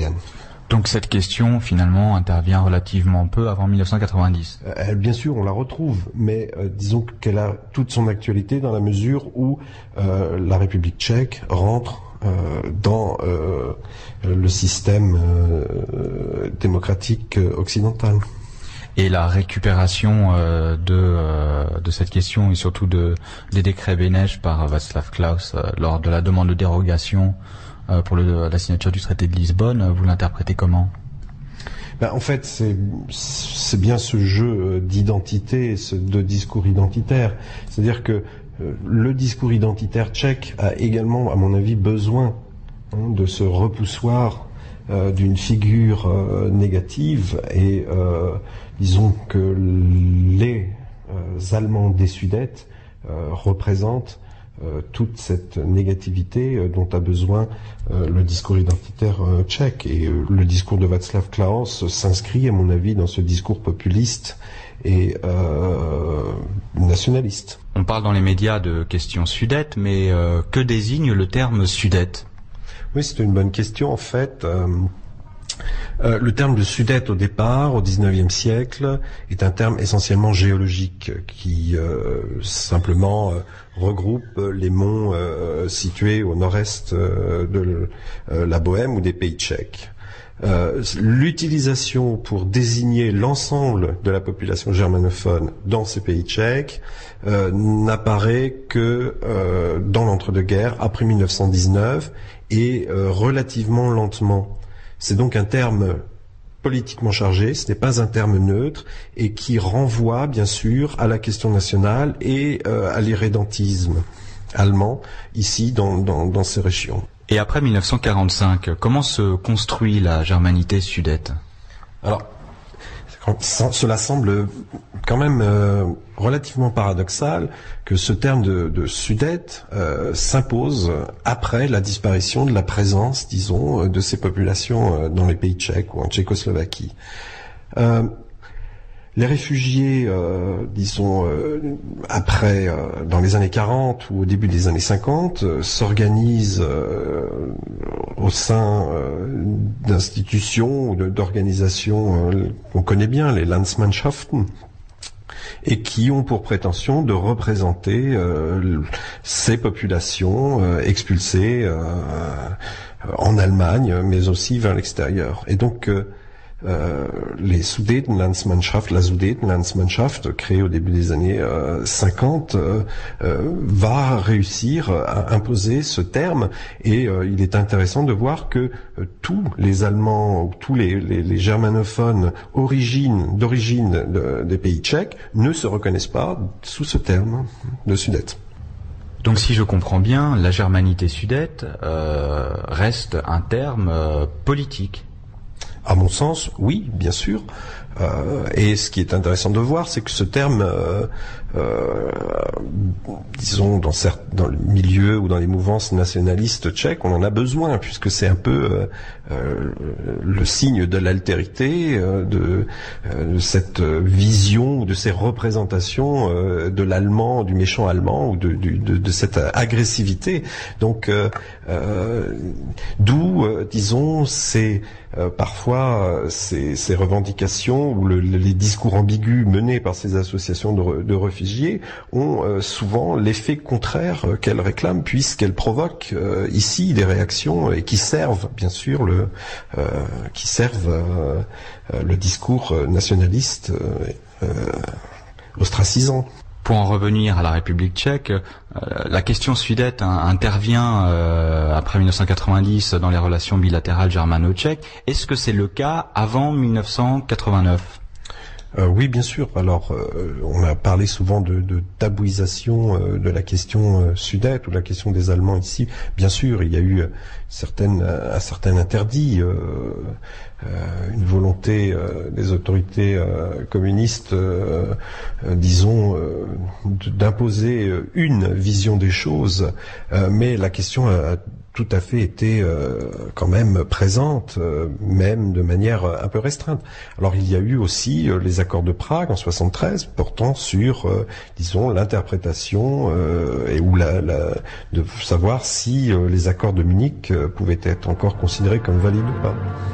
européenne. Donc cette question, finalement, intervient relativement peu avant 1990. Bien sûr, on la retrouve, mais disons qu'elle a toute son actualité dans la mesure où la République tchèque rentre dans le système démocratique occidental. Et la récupération de cette question et surtout des décrets Beneš par Václav Klaus lors de la demande de dérogation pour la signature du traité de Lisbonne, vous l'interprétez comment ? En fait, c'est bien ce jeu d'identité, de discours identitaire. C'est-à-dire que le discours identitaire tchèque a également, à mon avis, besoin de ce repoussoir d'une figure négative et disons que les Allemands des Sudètes représentent toute cette négativité dont a besoin le discours identitaire tchèque. Et le discours de Václav Klaus s'inscrit, à mon avis, dans ce discours populiste et nationaliste. On parle dans les médias de questions sudètes, mais que désigne le terme sudète ? Oui, c'est une bonne question. En fait, le terme de Sudète au départ, au XIXe siècle, est un terme essentiellement géologique qui simplement regroupe les monts situés au nord-est de la Bohème ou des pays tchèques. L'utilisation pour désigner l'ensemble de la population germanophone dans ces pays tchèques n'apparaît que dans l'entre-deux-guerres, après 1919, et relativement lentement. C'est donc un terme politiquement chargé, ce n'est pas un terme neutre, et qui renvoie bien sûr à la question nationale et à l'irrédentisme allemand, ici dans ces régions. Et après 1945, comment se construit la germanité sudète ? Alors, cela semble quand même relativement paradoxal que ce terme de Sudète s'impose après la disparition de la présence, disons, de ces populations dans les pays tchèques ou en Tchécoslovaquie. Les réfugiés, disons, après, dans les années 40 ou au début des années 50, s'organisent au sein d'institutions ou d'organisations qu'on connaît bien, les Landsmannschaften, et qui ont pour prétention de représenter ces populations expulsées en Allemagne, mais aussi vers l'extérieur. Et donc, les Sudetenlandsmannschaft, la Sudetenlandsmannschaft, créée au début des années 50, va réussir à imposer ce terme, et il est intéressant de voir que tous les Allemands, tous les germanophones d'origine des pays tchèques ne se reconnaissent pas sous ce terme de Sudète. Donc si je comprends bien, la germanité sudète reste un terme politique. À mon sens, oui, bien sûr. Et ce qui est intéressant de voir, c'est que ce terme, disons, dans le milieu ou dans les mouvances nationalistes tchèques, on en a besoin, puisque c'est un peu le signe de l'altérité, de cette vision, de ces représentations de l'allemand, du méchant allemand, ou de cette agressivité. Donc, d'où, disons, parfois ces revendications ou les discours ambigus menés par ces associations de réfugiés ont souvent l'effet contraire qu'elles réclament, puisqu'elles provoquent ici des réactions et qui servent bien sûr le discours nationaliste ostracisant. Pour en revenir à la République tchèque, la question sudète intervient après 1990 dans les relations bilatérales germano-tchèques. Est-ce que c'est le cas avant 1989 ? Oui, bien sûr. Alors, on a parlé souvent de tabouisation de la question sudète ou de la question des Allemands ici. Bien sûr, il y a eu un certain interdit, une volonté des autorités communistes, disons, d'imposer une vision des choses. Mais la question a tout à fait été quand même présente, même de manière un peu restreinte. Alors il y a eu aussi les accords de Prague en 73 portant sur, disons, l'interprétation et de savoir si les accords de Munich pouvaient être encore considérés comme valides ou pas.